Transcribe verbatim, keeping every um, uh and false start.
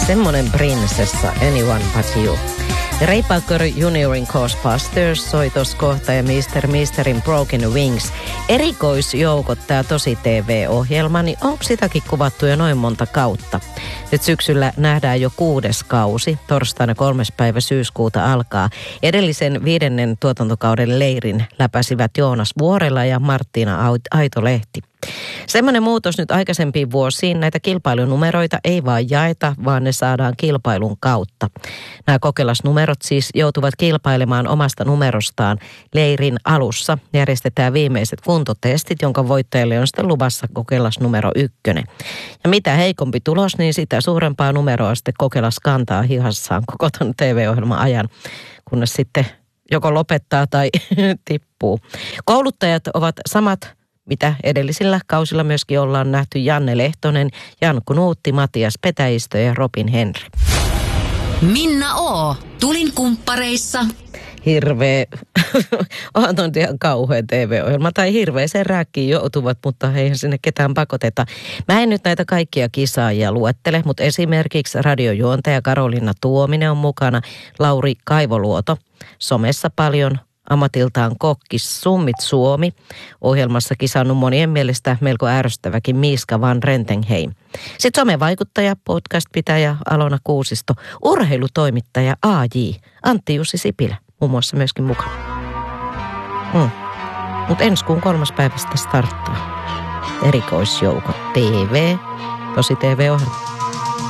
semmonen prinsessa, Anyone But You. Ray Parker Juniorin Ghostbusters soi tossa kohta ja mister Misterin Broken Wings. Erikoisjoukot, tää tosi T V-ohjelma, niin onko sitäkin kuvattu jo noin monta kautta? Nyt syksyllä nähdään jo kuudes kausi. Torstaina kolmas päivä syyskuuta alkaa. Edellisen viidennen tuotantokauden leirin läpäsivät Joonas Vuorela ja Marttiina Aitolehti. Semmoinen muutos nyt aikaisempiin vuosiin. Näitä kilpailunumeroita ei vaan jaeta, vaan ne saadaan kilpailun kautta. Nämä kokelasnumerot siis joutuvat kilpailemaan omasta numerostaan. Leirin alussa järjestetään viimeiset kuntotestit, jonka voittajalle on sitten luvassa kokelasnumero ykkönen. Ja mitä heikompi tulos, niin sitä suurempaa numeroa sitten kokelas kantaa hihassaan koko ton T V-ohjelman ajan, kunnes sitten joko lopettaa tai tippuu. Kouluttajat ovat samat, mitä edellisillä kausilla myöskin ollaan nähty: Janne Lehtonen, Janku Nuutti, Matias Petäistö ja Robin Henry. Minna O. Tulin kumppareissa. Hirveä, onhan on ihan kauhea T V-ohjelma, tai hirveeseen rääkkiin joutuvat, mutta eihän sinne ketään pakoteta. Mä en nyt näitä kaikkia kisaajia luettele, mutta esimerkiksi radiojuontaja Karoliina Tuominen on mukana, Lauri Kaivoluoto, somessa paljon ammatiltaan kokki Summit Suomi, ohjelmassa kisannut monien mielestä melko ärsyttäväkin Miiska van Rentenheim. Sitten somevaikuttaja, podcast-pitäjä Alona Kuusisto, urheilutoimittaja A J, Antti Jussi Sipilä muun muassa myöskin mukana. Hmm. Mutta ensi kuun kolmas päivästä starttaa erikoisjoukot T V, tosi T V-ohjelma.